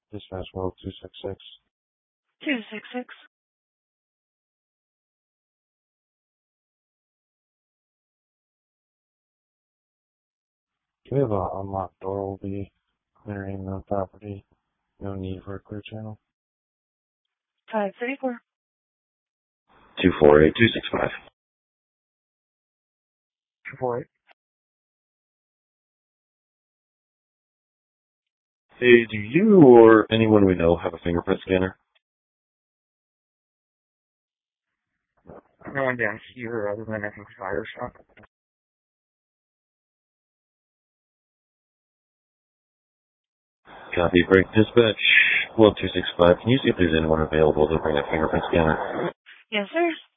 Dispatch World 266. 266. Do we have a unlocked door? We'll be clearing the property. No need for a clear channel. 534. 248 265. 248. Hey, do you or anyone we know have a fingerprint scanner? No one down here other than I think fire shop. Copy, break dispatch. Well, 265. Can you see if there's anyone available to bring a fingerprint scanner? Yes, sir.